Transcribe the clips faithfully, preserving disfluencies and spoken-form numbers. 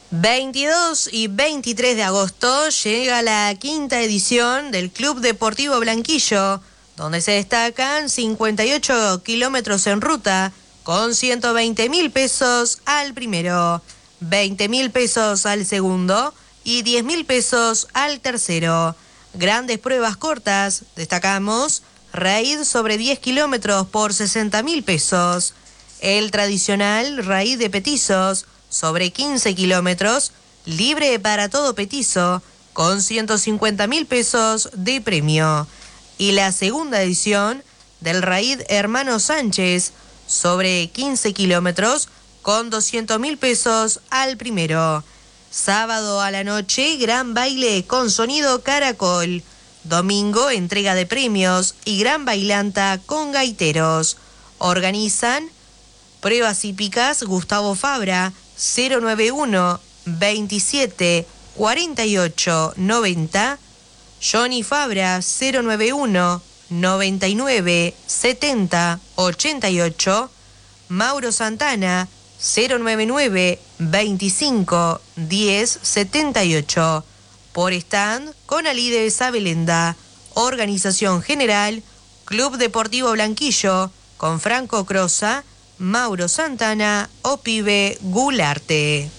veintidós y veintitrés de agosto llega la quinta edición del Club Deportivo Blanquillo, donde se destacan cincuenta y ocho kilómetros en ruta con ciento veinte mil pesos al primero, veinte mil pesos al segundo y diez mil pesos al tercero. Grandes pruebas cortas, destacamos raíz sobre diez kilómetros por sesenta mil pesos. El tradicional raíz de petizos sobre quince kilómetros, libre para todo petizo, con ciento cincuenta mil pesos de premio. Y la segunda edición del raíz Hermano Sánchez, sobre quince kilómetros, con doscientos mil pesos al primero. Sábado a la noche, gran baile con sonido caracol. Domingo, entrega de premios y gran bailanta con gaiteros. Organizan Pruebas Hípicas Gustavo Fabra, cero nueve uno, veintisiete, cuarenta y ocho, noventa. Johnny Fabra, cero nueve uno, noventa y nueve, setenta, ochenta y ocho. Mauro Santana, cero nueve nueve, veinticinco, diez, setenta y ocho. Por stand con Alide Sabelenda. Organización general, Club Deportivo Blanquillo, con Franco Crosa, Mauro Santana o Pibe Gularte.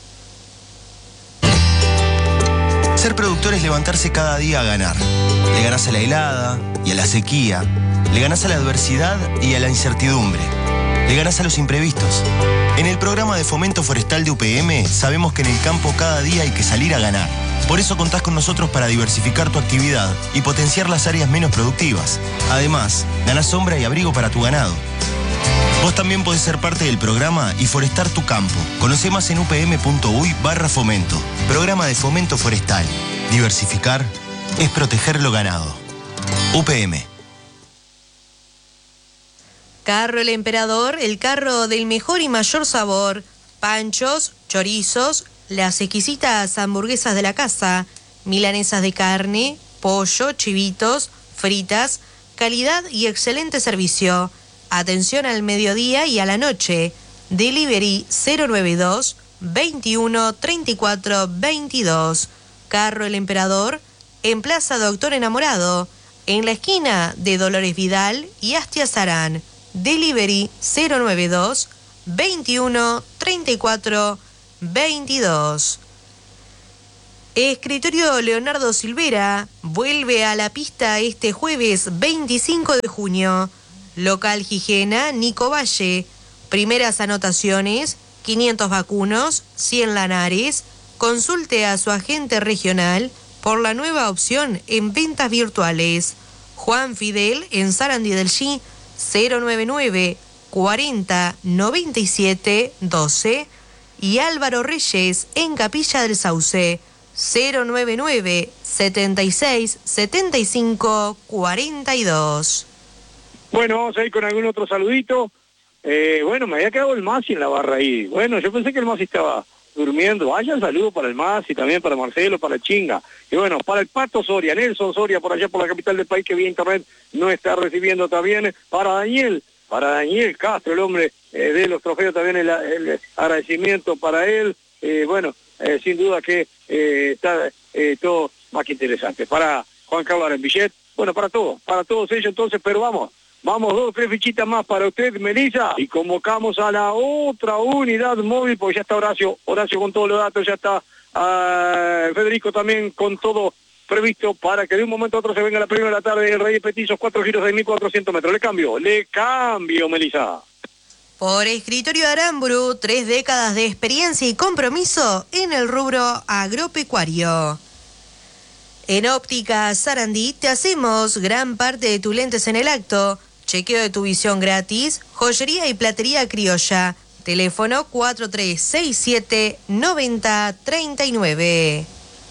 Ser productor es levantarse cada día a ganar. Le ganás a la helada y a la sequía. Le ganás a la adversidad y a la incertidumbre. Le ganás a los imprevistos. En el programa de Fomento Forestal de U P M sabemos que en el campo cada día hay que salir a ganar. Por eso contás con nosotros para diversificar tu actividad y potenciar las áreas menos productivas. Además, ganás sombra y abrigo para tu ganado. Vos también podés ser parte del programa y forestar tu campo. Conocé más en upm.uy barra fomento. Programa de Fomento Forestal. Diversificar es proteger lo ganado. U P M. Carro El Emperador, el carro del mejor y mayor sabor. Panchos, chorizos, las exquisitas hamburguesas de la casa, milanesas de carne, pollo, chivitos, fritas, calidad y excelente servicio. Atención al mediodía y a la noche. Delivery cero nueve dos, veintiuno, treinta y cuatro, veintidós. Carro El Emperador, en Plaza Doctor Enamorado, en la esquina de Dolores Vidal y Astia Sarán. Delivery cero nueve dos, veintiuno, treinta y cuatro, veintidós. Escritorio Leonardo Silvera vuelve a la pista este jueves veinticinco de junio. Local Gijena, Nico Valle. Primeras anotaciones, quinientos vacunos, cien lanares. Consulte a su agente regional por la nueva opción en ventas virtuales. Juan Fidel en Sarandí del G, cero nueve nueve, cuarenta, noventa y siete, doce. Y Álvaro Reyes en Capilla del Sauce, cero nueve nueve, setenta y seis, setenta y cinco, cuarenta y dos. Bueno, vamos a ir con algún otro saludito. Eh, bueno, me había quedado el Masi en la barra ahí. Bueno, yo pensé que el Masi estaba durmiendo. Vaya un saludo para el Masi, también para Marcelo, para el Chinga. Y bueno, para el Pato Soria, Nelson Soria, por allá por la capital del país, que vía internet no está recibiendo también. Para Daniel, para Daniel Castro, el hombre eh, de los trofeos, también el, el agradecimiento para él. Eh, bueno, eh, sin duda que eh, está eh, todo más que interesante. Para Juan Carlos Arenbillet, bueno, para todos, para todos ellos entonces, pero vamos. Vamos, dos, tres fichitas más para usted, Melissa, y convocamos a la otra unidad móvil, porque ya está Horacio, Horacio con todos los datos, ya está uh, Federico también con todo previsto para que de un momento a otro se venga la primera de la tarde el Rey de Petizos, cuatro giros de mil cuatrocientos metros. Le cambio, le cambio, Melissa. Por Escritorio Aramburu, tres décadas de experiencia y compromiso en el rubro agropecuario. En Óptica Sarandí te hacemos gran parte de tus lentes en el acto. Chequeo de tu visión gratis, joyería y platería criolla. Teléfono cuatro tres seis siete, noventa, treinta y nueve.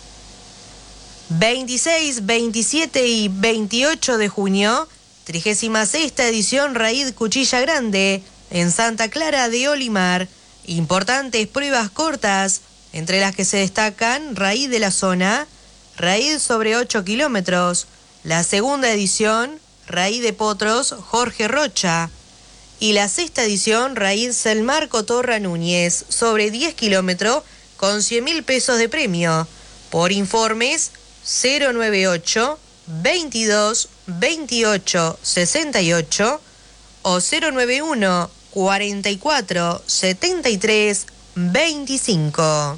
veintiséis, veintisiete y veintiocho de junio, trigésima sexta edición Raíz Cuchilla Grande, en Santa Clara de Olimar. Importantes pruebas cortas, entre las que se destacan Raíz de la Zona, Raíz sobre ocho kilómetros, la segunda edición, Raíz de Potros, Jorge Rocha, y la sexta edición, Raíz Selmar Cotorra Núñez, sobre diez kilómetros, con cien mil pesos de premio. Por informes cero noventa y ocho, veintidós, veintiocho, sesenta y ocho o cero noventa y uno, cuarenta y cuatro, setenta y tres, veinticinco.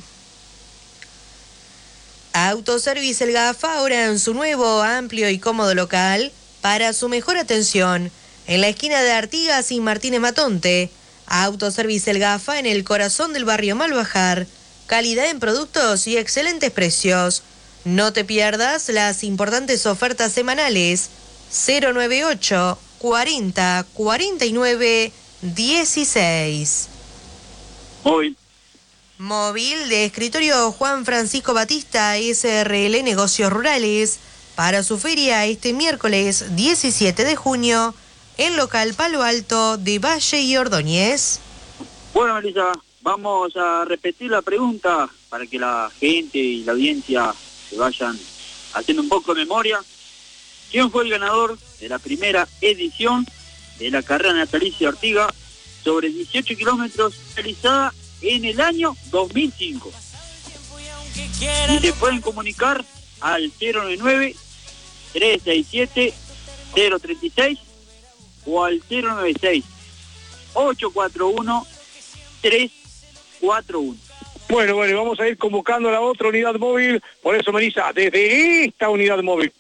Autoservice El Gafa ahora en su nuevo, amplio y cómodo local para su mejor atención en la esquina de Artigas y Martínez Matonte. Autoservice El Gafa en el corazón del barrio Malvajar. Calidad en productos y excelentes precios. No te pierdas las importantes ofertas semanales. cero noventa y ocho, cuarenta, cuarenta y nueve, dieciséis. Móvil. Móvil de escritorio Juan Francisco Batista S R L Negocios Rurales para su feria este miércoles diecisiete de junio en local Palo Alto de Valle y Ordóñez. Bueno, Melissa, vamos a repetir la pregunta para que la gente y la audiencia se vayan haciendo un poco de memoria. ¿Quién fue el ganador de la primera edición de la carrera natalicia Ortiga sobre dieciocho kilómetros realizada en el año dos mil cinco? Y se pueden comunicar al cero noventa y nueve, trescientos sesenta y siete, cero treinta y seis o al cero noventa y seis, ochocientos cuarenta y uno, trescientos cuarenta y uno. Bueno, bueno, vamos a ir convocando a la otra unidad móvil, por eso Melissa, desde esta unidad móvil.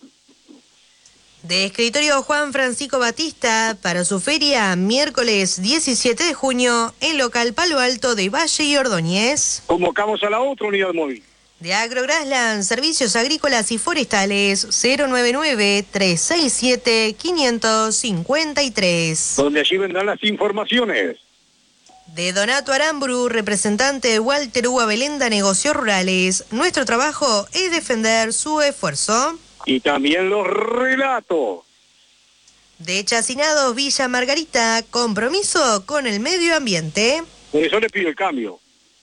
De escritorio Juan Francisco Batista para su feria miércoles diecisiete de junio en local Palo Alto de Valle y Ordóñez. Convocamos a la otra unidad móvil. De Agrograsland, servicios agrícolas y forestales cero noventa y nueve, trescientos sesenta y siete, quinientos cincuenta y tres. Donde allí vendrán las informaciones. De Donato Aramburu, representante de Walter Uva Belenda, Negocios Rurales. Nuestro trabajo es defender su esfuerzo. Y también los relatos. De Chacinados Villa Margarita, compromiso con el medio ambiente. Por eso le pido el cambio.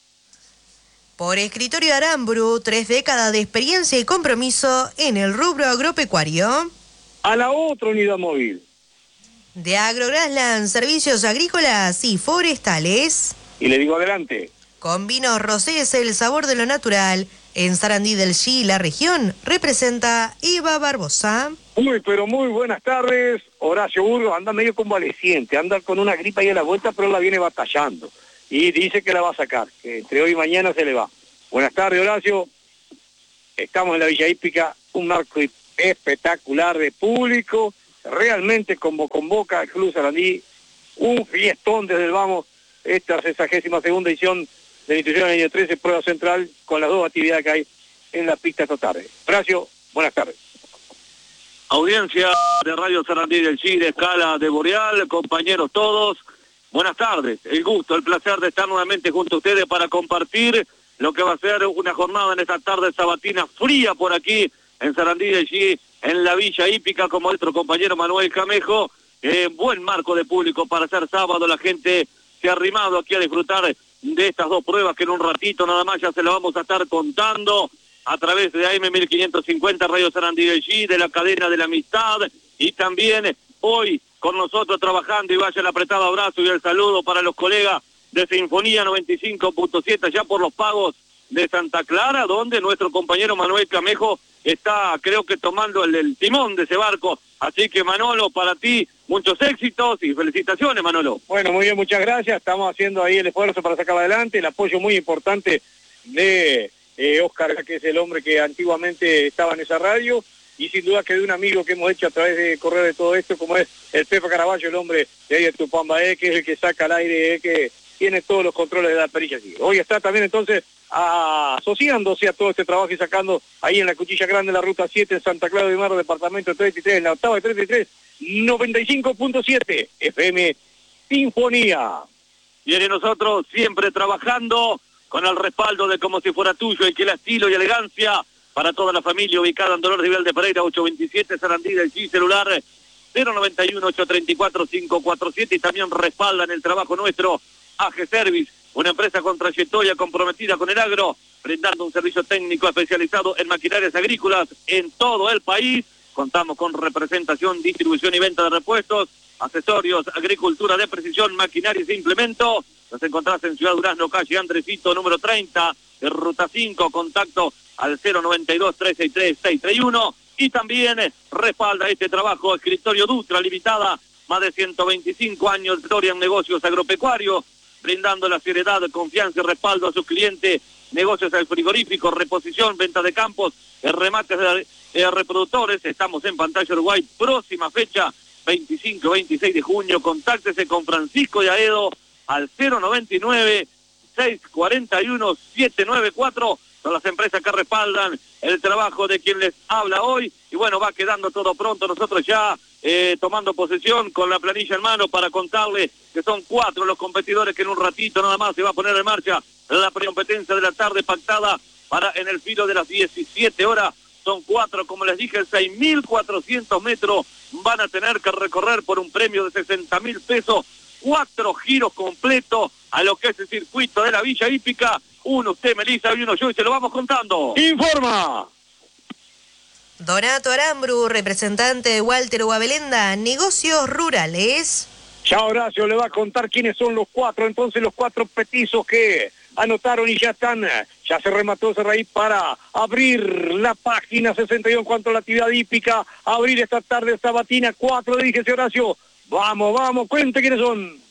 Por escritorio Aramburu, tres décadas de experiencia y compromiso en el rubro agropecuario. A la otra unidad móvil. De Agrograsland, servicios agrícolas y forestales. Y le digo adelante. Con vinos rosés, el sabor de lo natural. En Sarandí del Chi, la región, representa Eva Barbosa. Muy, pero muy buenas tardes. Horacio Burgos anda medio convaleciente, anda con una gripa ahí a la vuelta, pero la viene batallando. Y dice que la va a sacar, que entre hoy y mañana se le va. Buenas tardes, Horacio. Estamos en la Villa Hípica, un marco espectacular de público. Realmente como convoca el Club Sarandí, un fiestón desde el vamos, esta sexagésima segunda edición de la institución del año trece, prueba central, con las dos actividades que hay en la pista esta tarde. Horacio, buenas tardes. Audiencia de Radio Sarandí del Chi, de Escala de Boreal, compañeros todos, buenas tardes. El gusto, el placer de estar nuevamente junto a ustedes para compartir lo que va a ser una jornada en esta tarde sabatina fría por aquí en Sarandí del Chi, en la Villa Hípica, como nuestro compañero Manuel Camejo. Eh, buen marco de público para ser sábado, la gente se ha arrimado aquí a disfrutar de estas dos pruebas que en un ratito nada más ya se la vamos a estar contando a través de A M mil quinientos cincuenta Radio Sarandí del Chi, de la cadena de la amistad, y también hoy con nosotros trabajando, y vaya el apretado abrazo y el saludo para los colegas de Sinfonía noventa y cinco punto siete ya por los pagos de Santa Clara, donde nuestro compañero Manuel Camejo está, creo que tomando el, el timón de ese barco. Así que Manolo, para ti, muchos éxitos y felicitaciones, Manolo. Bueno, muy bien, muchas gracias. Estamos haciendo ahí el esfuerzo para sacar adelante, el apoyo muy importante de eh, Oscar, que es el hombre que antiguamente estaba en esa radio, y sin duda que de un amigo que hemos hecho a través de correr de todo esto, como es el Pepe Caraballo, el hombre de ahí de Tupambaé, que es el que saca al aire, eh, que tiene todos los controles de la perilla. Hoy está también entonces a, asociándose a todo este trabajo y sacando ahí en la cuchilla grande la ruta siete en Santa Clara de Mar, departamento treinta y tres, en la octava de treinta y tres, noventa y cinco punto siete F M Sinfonía. Viene nosotros siempre trabajando con el respaldo de Como Si Fuera Tuyo, y que el estilo y elegancia para toda la familia, ubicada en Dolores Rival de Pereira, ochocientos veintisiete, Sarandí del Chi, celular cero noventa y uno, ochocientos treinta y cuatro, quinientos cuarenta y siete, y también respaldan el trabajo nuestro A G Service, una empresa con trayectoria comprometida con el agro, brindando un servicio técnico especializado en maquinarias agrícolas en todo el país. Contamos con representación, distribución y venta de repuestos, accesorios, agricultura de precisión, maquinarias e implementos. Nos encontrás en Ciudad Durazno, calle Andresito, número treinta, de Ruta cinco, contacto al cero noventa y dos, tres seis tres, seis tres uno. Y también respalda este trabajo Escritorio Dutra Limitada, más de ciento veinticinco años de historia en negocios agropecuarios, brindando la seriedad, confianza y respaldo a sus clientes. Negocios del frigorífico, reposición, venta de campos, remates de eh, reproductores. Estamos en Pantalla Uruguay, próxima fecha, veinticinco veintiséis de junio. Contáctese con Francisco de Aedo al cero noventa y nueve, seis cuarenta y uno, siete noventa y cuatro. Son las empresas que respaldan el trabajo de quien les habla hoy. Y bueno, va quedando todo pronto. Nosotros ya eh, tomando posesión con la planilla en mano para contarle que son cuatro los competidores que en un ratito nada más se va a poner en marcha la precompetencia de la tarde pactada para en el filo de las diecisiete horas. Son cuatro, como les dije, seis mil cuatrocientos metros van a tener que recorrer por un premio de sesenta mil pesos. Cuatro giros completos a lo que es el circuito de la Villa Hípica. Uno usted, Melissa, y uno yo, y se lo vamos contando. ¡Informa! Donato Aramburu, representante de Walter Guabelenda, Negocios Rurales. Ya Horacio le va a contar quiénes son los cuatro, entonces los cuatro petizos que anotaron y ya están, ya se remató ese raíz para abrir la página sesenta y uno en cuanto a la actividad hípica, abrir esta tarde sabatina, cuatro, díjese Horacio. Vamos, vamos, cuente quiénes son.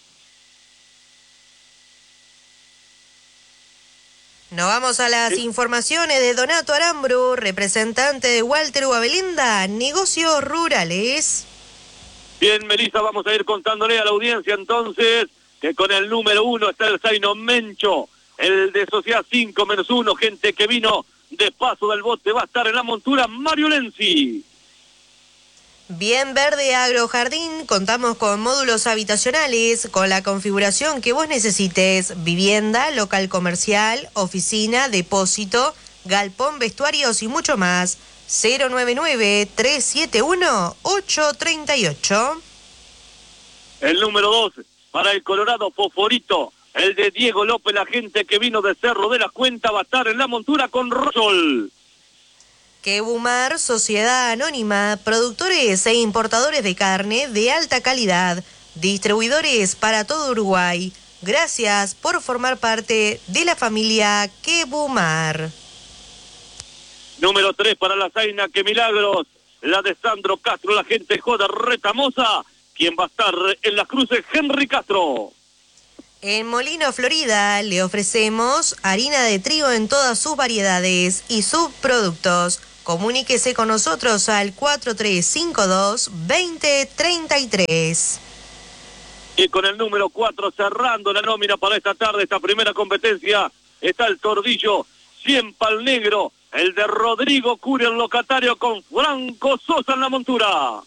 Nos vamos a las ¿Sí? informaciones de Donato Aramburu, representante de Walter Guabelenda, Negocios Rurales. Bien, Melissa, vamos a ir contándole a la audiencia entonces que con el número uno está el Zaino Mencho, el de Sociedad cinco menos uno, gente que vino de paso del bote, va a estar en la montura Mario Lenzi. Bien Verde Agrojardín, contamos con módulos habitacionales, con la configuración que vos necesites, vivienda, local comercial, oficina, depósito, galpón, vestuarios y mucho más. cero nueve nueve, tres siete uno, ocho tres ocho. El número dos para el Colorado Fosforito, el de Diego López, la gente que vino de Cerro de la Cuenta, va a estar en la montura con Rosol. Quebumar, Sociedad Anónima, productores e importadores de carne de alta calidad, distribuidores para todo Uruguay. Gracias por formar parte de la familia Quebumar. Número tres para la Zaina, que milagros, la de Sandro Castro, la gente joda retamosa, quien va a estar en las cruces, Henry Castro. En Molino, Florida, le ofrecemos harina de trigo en todas sus variedades y subproductos. Comuníquese con nosotros al cuatro tres cinco dos, dos cero tres tres. Y con el número cuatro, cerrando la nómina para esta tarde, esta primera competencia, está el Tordillo, cien pal negro, el de Rodrigo Curi, el locatario, con Franco Sosa en la montura.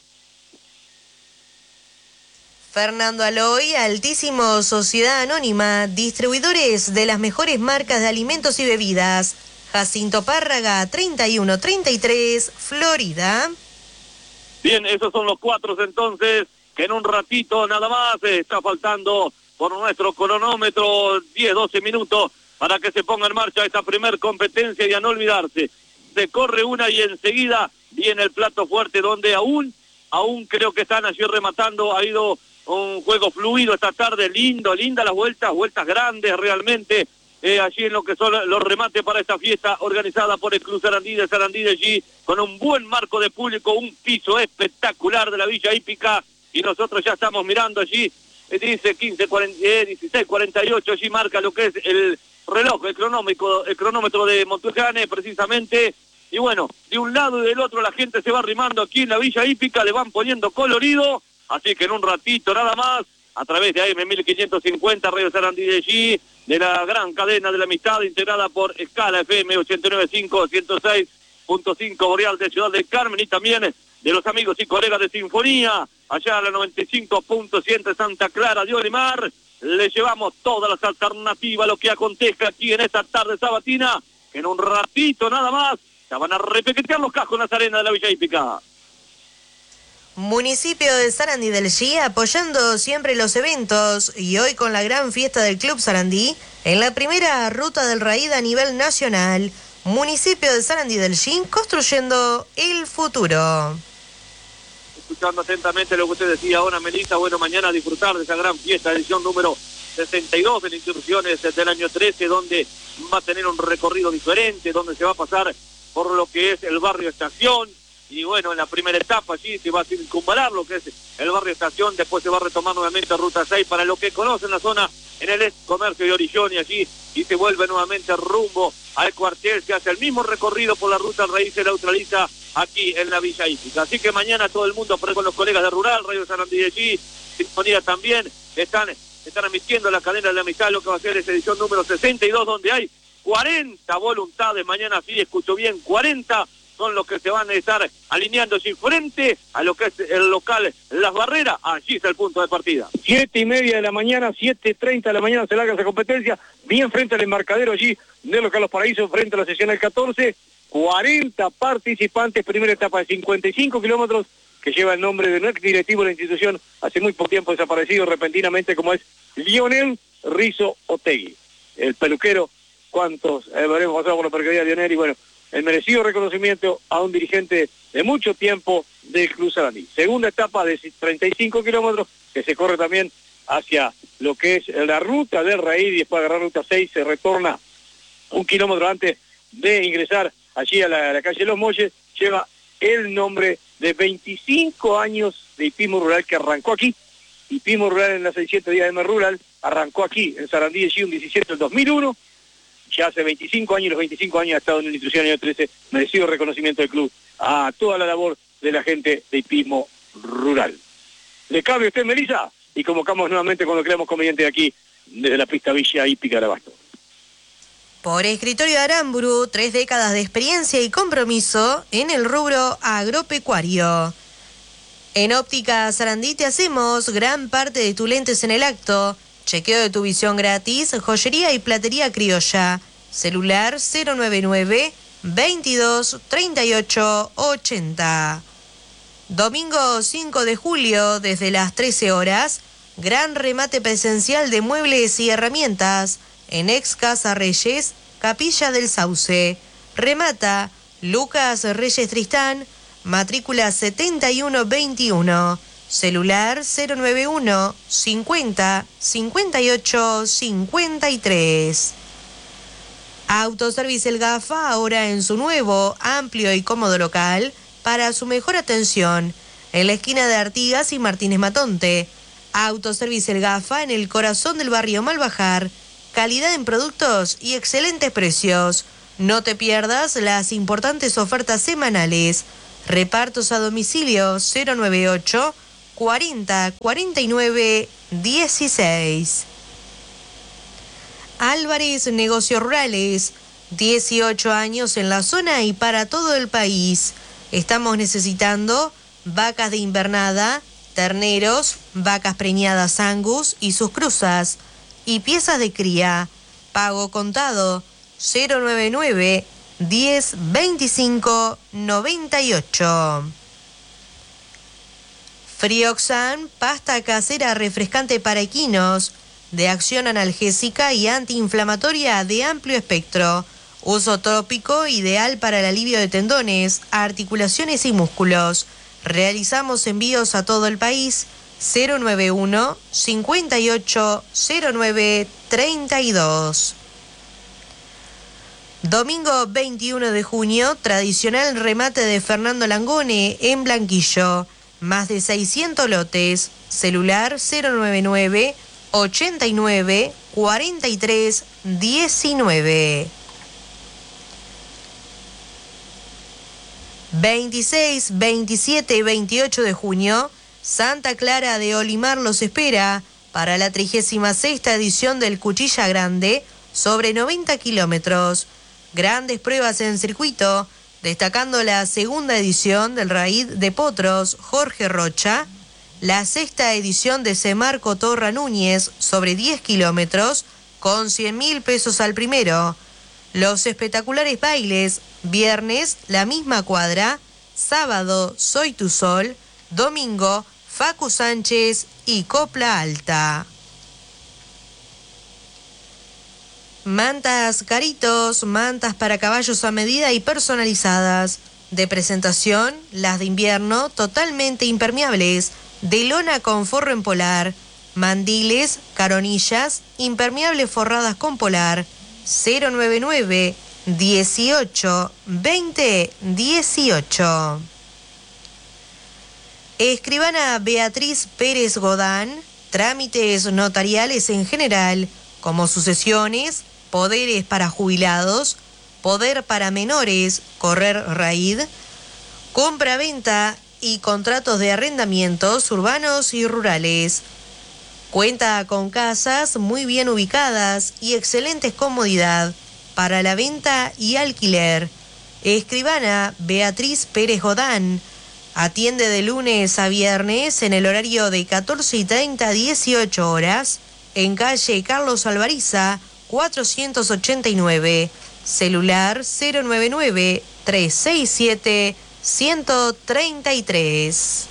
Fernando Aloy, Altísimo Sociedad Anónima, distribuidores de las mejores marcas de alimentos y bebidas. Jacinto Párraga, treinta y uno treinta y tres, Florida. Bien, esos son los cuatro entonces, que en un ratito nada más eh, está faltando por nuestro cronómetro diez, doce minutos para que se ponga en marcha esta primer competencia y a no olvidarse. Se corre una y enseguida viene el plato fuerte donde aún, aún creo que están allí rematando, ha ido un juego fluido esta tarde, lindo, linda las vueltas, vueltas grandes realmente. Eh, allí en lo que son los remates para esta fiesta organizada por el Club Sarandí de Sarandí de allí, con un buen marco de público, un piso espectacular de la Villa Hípica, y nosotros ya estamos mirando allí, eh, dice quince, cuarenta, eh, dieciséis, cuarenta y ocho, allí marca lo que es el reloj, el cronómetro, el cronómetro de Montujane precisamente, y bueno, de un lado y del otro la gente se va arrimando aquí en la Villa Hípica, le van poniendo colorido, así que en un ratito nada más, a través de A M mil quinientos cincuenta, Radio Sarandí de allí, de la gran cadena de la amistad integrada por Escala F M ochenta y nueve punto cinco, ciento seis punto cinco Boreal de Ciudad del Carmen, y también de los amigos y colegas de Sinfonía, allá a la noventa y cinco punto siete Santa Clara de Olimar. Le llevamos todas las alternativas a lo que acontezca aquí en esta tarde sabatina, que en un ratito nada más ya van a repequetear los cascos en las arenas de la Villa Hípica. Municipio de Sarandí del G, apoyando siempre los eventos, y hoy con la gran fiesta del Club Sarandí, en la primera ruta del raíz a nivel nacional. Municipio de Sarandí del G, construyendo el futuro. Escuchando atentamente lo que usted decía ahora, Melissa, bueno, mañana a disfrutar de esa gran fiesta, edición número sesenta y dos de las incursiones del año trece, donde va a tener un recorrido diferente, donde se va a pasar por lo que es el barrio Estación, y bueno, en la primera etapa allí se va a circunvalar lo que es el barrio Estación, después se va a retomar nuevamente Ruta seis para lo que conocen la zona en el ex comercio de Orillón y allí, y se vuelve nuevamente rumbo al cuartel, se hace el mismo recorrido por la Ruta Raíz, se neutraliza aquí en la Villa Hípica. Así que mañana todo el mundo, por ahí con los colegas de Rural, Radio Sarandí de allí, Sinfonía también, están, están emitiendo la cadena de la amistad, lo que va a ser esa edición número sesenta y dos, donde hay cuarenta voluntades, mañana sí, escucho bien, cuarenta son los que se van a estar alineándose frente a lo que es el local Las Barreras. Allí está el punto de partida. Siete y media de la mañana, siete treinta de la mañana se larga esa competencia, bien frente al embarcadero allí del local Los Paraísos, frente a la sesión del catorce, cuarenta participantes, primera etapa de cincuenta y cinco kilómetros, que lleva el nombre de un ex directivo de la institución, hace muy poco tiempo desaparecido repentinamente, como es Lionel Rizzo Otegui, el peluquero. ¿Cuántos eh, habremos pasado por la peluquería de Lionel? Y bueno, el merecido reconocimiento a un dirigente de mucho tiempo del Club Sarandí. Segunda etapa de treinta y cinco kilómetros, que se corre también hacia lo que es la ruta del Raíz, y después de agarrar ruta seis se retorna un kilómetro antes de ingresar allí a la, a la calle Los Molles. Lleva el nombre de veinticinco años de hipismo rural que arrancó aquí. Hipismo rural en la seiscientos días de M Rural, arrancó aquí en Sarandí de un diecisiete del dos mil uno. Ya hace veinticinco años, los veinticinco años ha estado en la institución, en el año trece, merecido reconocimiento del club a toda la labor de la gente de hipismo rural. ¿Le cabe a usted, Melissa? Y convocamos nuevamente cuando creamos conveniente de aquí, desde la pista Villa Hípica de Abasto. Por Escritorio de Aramburu, tres décadas de experiencia y compromiso en el rubro agropecuario. En Óptica Sarandí te hacemos gran parte de tus lentes en el acto. Chequeo de tu visión gratis, joyería y platería criolla. Celular cero nueve nueve, veintidós, treinta y ocho, ochenta. Domingo cinco de julio, desde las trece horas, gran remate presencial de muebles y herramientas en Ex Casa Reyes, Capilla del Sauce. Remata Lucas Reyes Tristán, matrícula setenta y uno veintiuno. Celular cero nueve uno, cincuenta, cincuenta y ocho, cincuenta y tres. Autoservice El Gafa, ahora en su nuevo, amplio y cómodo local, para su mejor atención, en la esquina de Artigas y Martínez Matonte. Autoservice El Gafa, en el corazón del barrio Malbajar, calidad en productos y excelentes precios. No te pierdas las importantes ofertas semanales. Repartos a domicilio cero nueve ocho, cuarenta, cuarenta y nueve, dieciséis. Álvarez Negocios Rurales, dieciocho años en la zona y para todo el país. Estamos necesitando vacas de invernada, terneros, vacas preñadas Angus y sus cruzas, y piezas de cría. Pago contado cero nueve nueve, diez, veinticinco, noventa y ocho. Frioxan, pasta casera refrescante para equinos, de acción analgésica y antiinflamatoria de amplio espectro. Uso tópico ideal para el alivio de tendones, articulaciones y músculos. Realizamos envíos a todo el país. cero nueve uno, cincuenta y ocho, cero nueve, treinta y dos. Domingo veintiuno de junio, tradicional remate de Fernando Langone en Blanquillo. Más de seiscientos lotes. Celular cero nueve nueve, ochenta y nueve, cuarenta y tres, diecinueve. veintiséis, veintisiete y veintiocho de junio, Santa Clara de Olimar los espera para la trigésima sexta edición del Cuchilla Grande sobre noventa kilómetros. Grandes pruebas en circuito, destacando la segunda edición del Raíz de Potros Jorge Rocha, la sexta edición de Semarco Torra Núñez sobre diez kilómetros con cien mil pesos al primero. Los espectaculares bailes, viernes la misma cuadra, sábado Soy tu Sol, domingo Facu Sánchez y Copla Alta. Mantas Caritos, mantas para caballos a medida y personalizadas. De presentación, las de invierno totalmente impermeables, de lona con forro en polar, mandiles, caronillas, impermeables forradas con polar. cero noventa y nueve, dieciocho, veinte, dieciocho. Escribana Beatriz Pérez Godán, trámites notariales en general, como sucesiones, poderes para jubilados, poder para menores, correr raíz, compra-venta y contratos de arrendamientos urbanos y rurales. Cuenta con casas muy bien ubicadas y excelentes comodidad para la venta y alquiler. Escribana Beatriz Pérez Godán atiende de lunes a viernes en el horario de catorce y treinta a dieciocho horas en calle Carlos Alvariza cuatrocientos ochenta y nueve, celular cero noventa y nueve, trescientos sesenta y siete, ciento treinta y tres.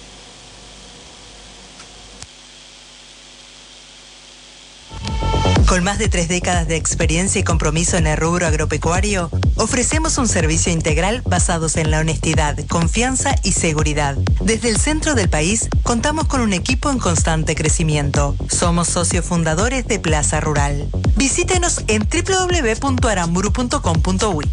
Con más de tres décadas de experiencia y compromiso en el rubro agropecuario, ofrecemos un servicio integral basados en la honestidad, confianza y seguridad. Desde el centro del país, contamos con un equipo en constante crecimiento. Somos socios fundadores de Plaza Rural. Visítenos en doble u doble u doble u punto aramburu punto com punto uy.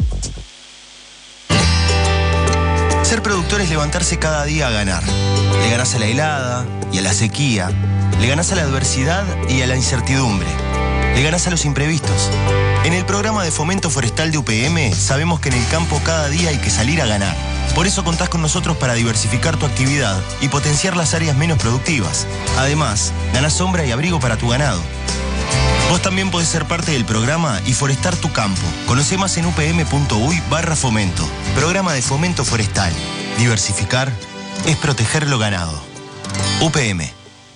Ser productor es levantarse cada día a ganar. Le ganás a la helada y a la sequía. Le ganás a la adversidad y a la incertidumbre. Le ganás a los imprevistos. En el programa de fomento forestal de U P M sabemos que en el campo cada día hay que salir a ganar. Por eso contás con nosotros para diversificar tu actividad y potenciar las áreas menos productivas. Además, ganás sombra y abrigo para tu ganado. Vos también podés ser parte del programa y forestar tu campo. Conoce más en upm.uy barra fomento. Programa de fomento forestal. Diversificar es proteger lo ganado. U P M.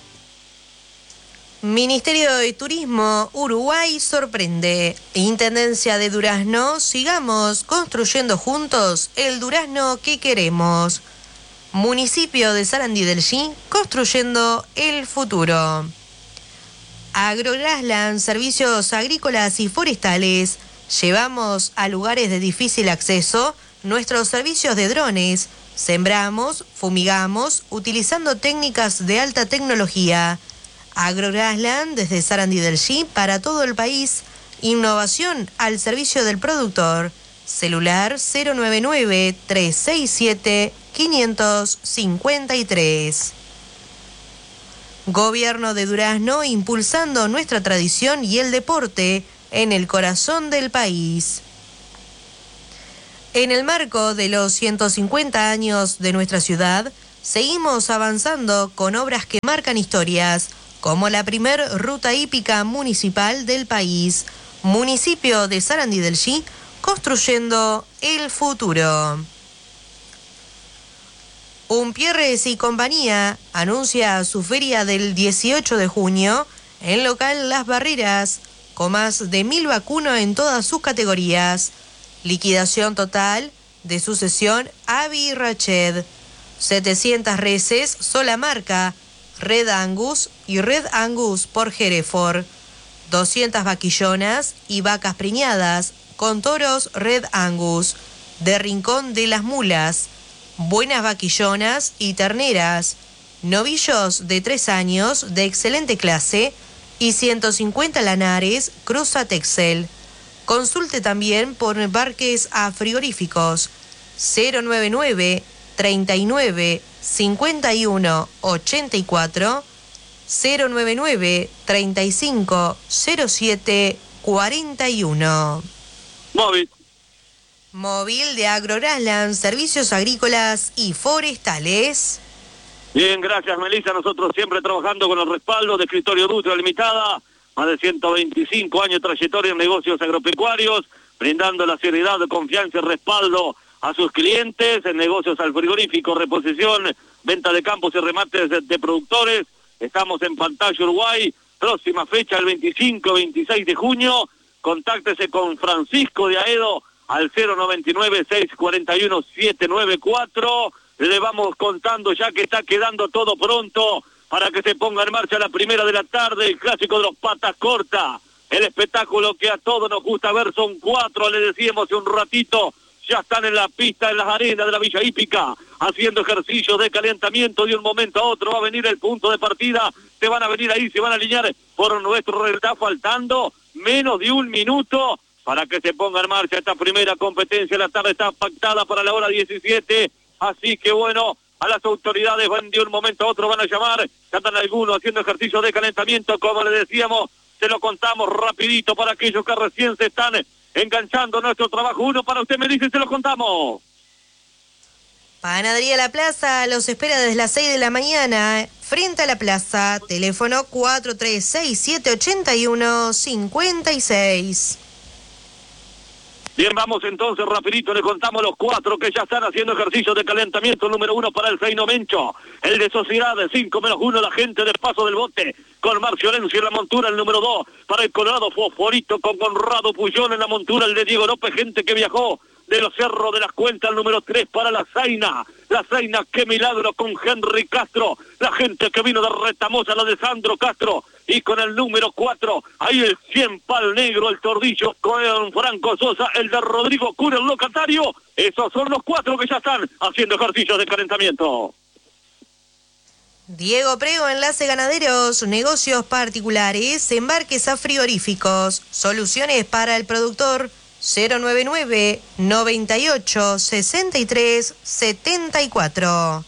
Ministerio de Turismo, Uruguay sorprende. Intendencia de Durazno, sigamos construyendo juntos el Durazno que queremos. Municipio de Sarandí del Chi, construyendo el futuro. Agrograsland, servicios agrícolas y forestales. Llevamos a lugares de difícil acceso nuestros servicios de drones. Sembramos, fumigamos, utilizando técnicas de alta tecnología. Agrograsland desde Sarandí del Chi para todo el país. Innovación al servicio del productor. Celular cero noventa y nueve, trescientos sesenta y siete, quinientos cincuenta y tres. Gobierno de Durazno impulsando nuestra tradición y el deporte en el corazón del país. En el marco de los ciento cincuenta años de nuestra ciudad, seguimos avanzando con obras que marcan historias, como la primer ruta hípica municipal del país, municipio de Sarandí del Chi, construyendo el futuro. Umpierres y compañía anuncia su feria del dieciocho de junio en local Las Barreras, con más de mil vacunos en todas sus categorías. Liquidación total de sucesión Avi Rached. setecientas reses, sola marca, Red Angus y Red Angus por Hereford. doscientas vaquillonas y vacas preñadas con toros Red Angus, de Rincón de las Mulas. Buenas vaquillonas y terneras, novillos de tres años de excelente clase y ciento cincuenta lanares Cruza Texel. Consulte también por embarques a frigoríficos cero noventa y nueve, treinta y nueve, cincuenta y uno, ochenta y cuatro, cero noventa y nueve, treinta y cinco, cero siete, cuarenta y uno. Móvil. Móvil de Agrograsland, servicios agrícolas y forestales. Bien, gracias Melissa, nosotros siempre trabajando con el respaldo de Escritorio Dutro Limitada, más de ciento veinticinco años de trayectoria en negocios agropecuarios, brindando la seriedad, confianza y respaldo a sus clientes en negocios al frigorífico, reposición, venta de campos y remates de, de productores. Estamos en Pantalla, Uruguay, próxima fecha el veinticinco veintiséis de junio. Contáctese con Francisco de Aedo al cero noventa y nueve, seiscientos cuarenta y uno, setecientos noventa y cuatro. Le vamos contando ya que está quedando todo pronto para que se ponga en marcha la primera de la tarde, el clásico de los patas cortas. El espectáculo que a todos nos gusta ver, son cuatro, le decíamos hace un ratito, ya están en la pista, en las arenas de la Villa Hípica, haciendo ejercicio de calentamiento. De un momento a otro va a venir el punto de partida, se van a venir ahí, se van a alinear por nuestro reloj. Está faltando menos de un minuto para que se ponga en marcha esta primera competencia. La tarde está pactada para la hora diecisiete, así que bueno, a las autoridades van de un momento a otro, van a llamar, ya están algunos haciendo ejercicio de calentamiento, como le decíamos, se lo contamos rapidito para aquellos que recién se están enganchando nuestro trabajo. Uno para usted, me dice, se lo contamos. Panadería La Plaza los espera desde las seis de la mañana, frente a la plaza, teléfono cuatro tres seis siete ocho uno cinco seis. Bien, vamos entonces rapidito, le contamos los cuatro que ya están haciendo ejercicio de calentamiento. Número uno para el Feino Mencho, el de Sociedad de cinco menos uno, la gente del Paso del Bote, con Marcio Lencio en la montura. El número dos para el Colorado Fosforito, con Conrado Puyón en la montura, el de Diego López, gente que viajó de los Cerros de las Cuentas. El número tres para la Zaina, la Zaina, qué milagro, con Henry Castro, la gente que vino de Retamosa, la de Sandro Castro. Y con el número cuatro, ahí el cien pal negro, el Tordillo, con Franco Sosa, el de Rodrigo Cura, el locatario. Esos son los cuatro que ya están haciendo ejercicios de calentamiento. Diego Prego, enlace ganaderos, negocios particulares, embarques a frigoríficos, soluciones para el productor, cero nueve nueve, noventa y ocho, sesenta y tres, setenta y cuatro.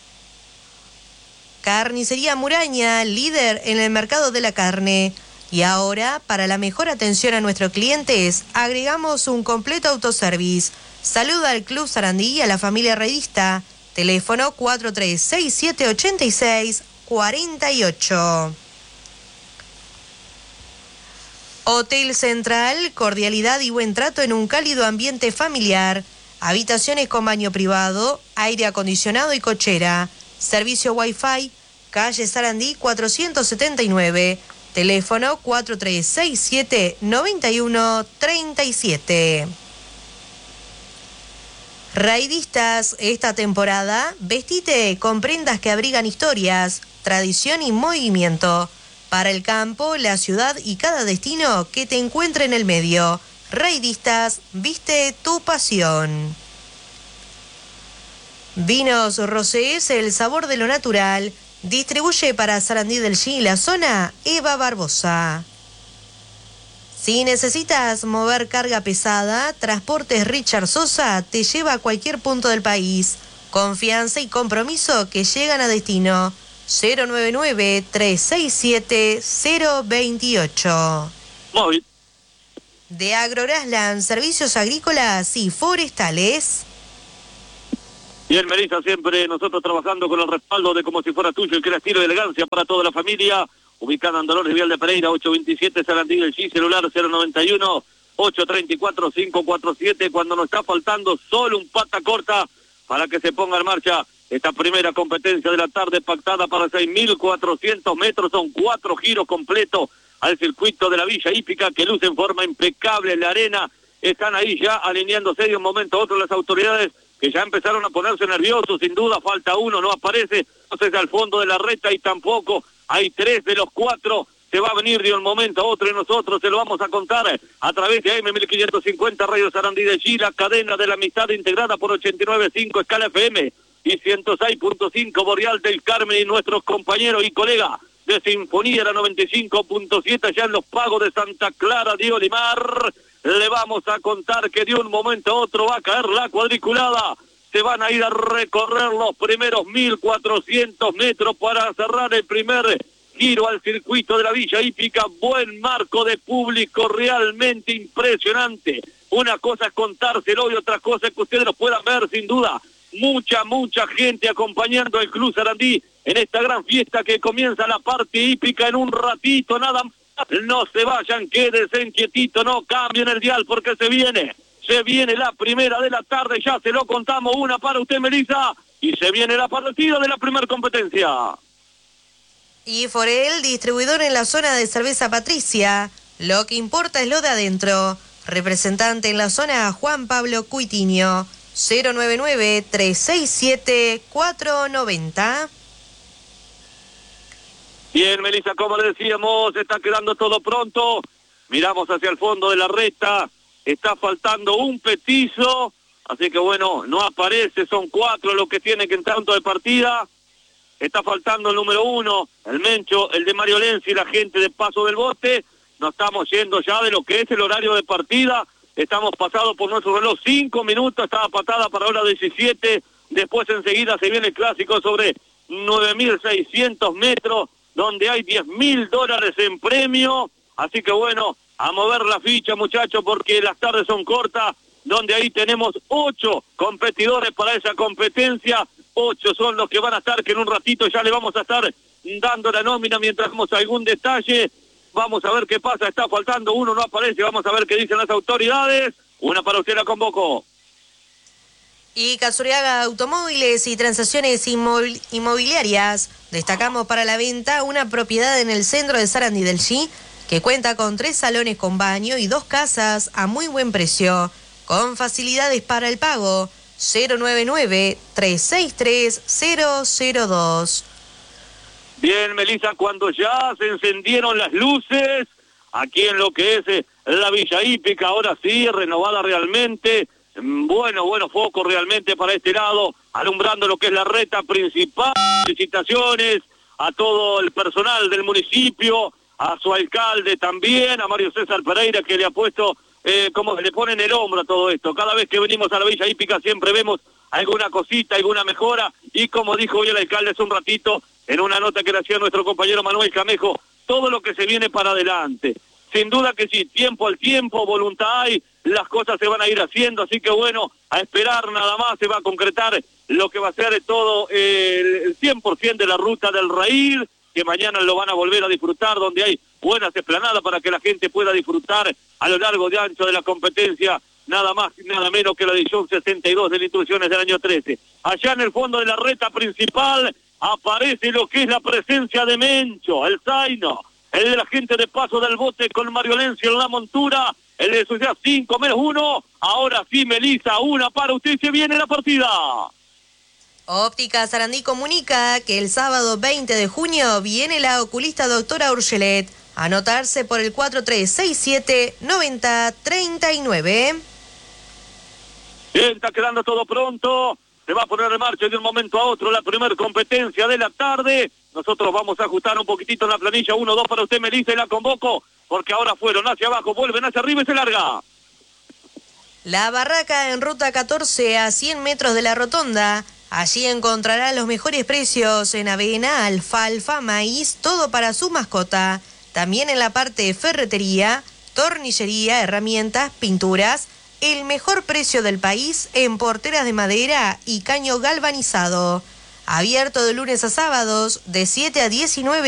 Carnicería Muraña, líder en el mercado de la carne. Y ahora, para la mejor atención a nuestros clientes, agregamos un completo autoservice. Saluda al Club Sarandí y a la familia Redista. Teléfono cuatro tres seis siete ocho seis cuatro ocho. Hotel Central, cordialidad y buen trato en un cálido ambiente familiar. Habitaciones con baño privado, aire acondicionado y cochera. Servicio Wi-Fi, calle Sarandí cuatrocientos setenta y nueve, teléfono cuatro tres seis siete nueve uno tres siete. Raidistas, esta temporada, vestite con prendas que abrigan historias, tradición y movimiento. Para el campo, la ciudad y cada destino que te encuentre en el medio. Raidistas, viste tu pasión. Vinos Rosés, el sabor de lo natural. Distribuye para Sarandí del Chi y la zona Eva Barbosa. Si necesitas mover carga pesada, Transportes Richard Sosa te lleva a cualquier punto del país. Confianza y compromiso que llegan a destino. cero nueve nueve, tres seis siete, cero dos ocho. Móvil. De Agrorasland, servicios agrícolas y forestales. Bien, Melissa, siempre nosotros trabajando con el respaldo de Como Si Fuera Tuyo, el que era estilo y elegancia para toda la familia. Ubicada en Dolores Vial de Pereira, ocho veintisiete, Sarandí del Chi, celular cero noventa y uno, ocho treinta y cuatro, cinco cuarenta y siete, cuando nos está faltando solo un pata corta para que se ponga en marcha esta primera competencia de la tarde, pactada para seis mil cuatrocientos metros. Son cuatro giros completos al circuito de la Villa Hípica, que luce en forma impecable en la arena. Están ahí ya alineándose de un momento a otro las autoridades, que ya empezaron a ponerse nerviosos. Sin duda falta uno, no aparece, entonces al fondo de la recta, y tampoco hay tres de los cuatro. Se va a venir de un momento a otro y nosotros se lo vamos a contar a través de A M mil quinientos cincuenta Radio Sarandí de Chi, la cadena de la amistad, integrada por ochenta y nueve punto cinco Escala F M y ciento seis punto cinco Boreal del Carmen, y nuestros compañeros y colegas de Sinfonía, la noventa y cinco punto siete allá en los Pagos de Santa Clara de Olimar. Le vamos a contar que de un momento a otro va a caer la cuadriculada. Se van a ir a recorrer los primeros mil cuatrocientos metros para cerrar el primer giro al circuito de la Villa Hípica. Buen marco de público, realmente impresionante. Una cosa es contárselo y otra cosa es que ustedes lo puedan ver, sin duda. Mucha, mucha gente acompañando al Club Sarandí en esta gran fiesta que comienza la parte hípica en un ratito, nada más. No se vayan, quédense quietito, no cambien el dial, porque se viene, se viene la primera de la tarde, ya se lo contamos, una para usted, Melissa, y se viene la partida de la primera competencia. Y Forel, distribuidor en la zona de Cerveza Patricia, lo que importa es lo de adentro. Representante en la zona, Juan Pablo Cuitiño, cero nueve nueve, tres seis siete, cuatro nueve cero. Bien, Melissa, como le decíamos, está quedando todo pronto. Miramos hacia el fondo de la recta. Está faltando un petizo. Así que bueno, no aparece, son cuatro los que tienen que en tanto de partida. Está faltando el número uno, el Mencho, el de Mario Lenzi, la gente de Paso del Bote. Nos estamos yendo ya de lo que es el horario de partida. Estamos pasados por nuestro reloj cinco minutos, estaba patada para hora diecisiete. Después enseguida se viene el clásico sobre nueve mil seiscientos metros, donde hay diez mil dólares en premio. Así que bueno, a mover la ficha, muchachos, porque las tardes son cortas, donde ahí tenemos ocho competidores para esa competencia. Ocho son los que van a estar, que en un ratito ya le vamos a estar dando la nómina mientras vemos algún detalle. Vamos a ver qué pasa, está faltando uno, no aparece, vamos a ver qué dicen las autoridades. Una para usted, la convoco. Y Casuriaga Automóviles y Transacciones Inmobil- Inmobiliarias. Destacamos para la venta una propiedad en el centro de Sarandí del G, que cuenta con tres salones con baño y dos casas a muy buen precio, con facilidades para el pago. cero nueve nueve, tres seis tres, cero cero dos. Bien, Melissa, cuando ya se encendieron las luces, aquí en lo que es eh, la Villa Hípica, ahora sí, renovada realmente, bueno, bueno, foco realmente para este lado, alumbrando lo que es la reta principal. Felicitaciones a todo el personal del municipio, a su alcalde también, a Mario César Pereira, que le ha puesto, eh, como le ponen el hombro a todo esto. Cada vez que venimos a la Villa Hípica siempre vemos alguna cosita, alguna mejora, y como dijo hoy el alcalde hace un ratito, en una nota que le hacía nuestro compañero Manuel Camejo, todo lo que se viene para adelante. Sin duda que sí, tiempo al tiempo, voluntad hay, las cosas se van a ir haciendo, así que bueno, a esperar nada más, se va a concretar lo que va a ser todo eh, el cien por ciento de la ruta del Raíl, que mañana lo van a volver a disfrutar, donde hay buenas esplanadas para que la gente pueda disfrutar a lo largo de ancho de la competencia, nada más y nada menos que la edición sesenta y dos de las Instrucciones del año trece. Allá en el fondo de la reta principal aparece lo que es la presencia de Mencho, el Zaino, el de la gente de Paso del Bote con Mario Lenzi en la montura, el de Sociedad cinco menos uno, ahora sí, Melissa, una para usted, se viene la partida. Óptica Sarandí comunica que el sábado veinte de junio viene la oculista doctora Urgelet. Anotarse por el cuatro tres seis siete, nueve cero tres nueve. Bien, está quedando todo pronto. Se va a poner en marcha de un momento a otro la primera competencia de la tarde. Nosotros vamos a ajustar un poquitito en la planilla. Uno, dos para usted, Melissa, y la convoco, porque ahora fueron hacia abajo, vuelven hacia arriba y se larga. La barraca en ruta catorce a cien metros de la rotonda. Allí encontrará los mejores precios en avena, alfalfa, maíz, todo para su mascota. También en la parte de ferretería, tornillería, herramientas, pinturas. El mejor precio del país en porteras de madera y caño galvanizado. Abierto de lunes a sábados de siete a diecinueve.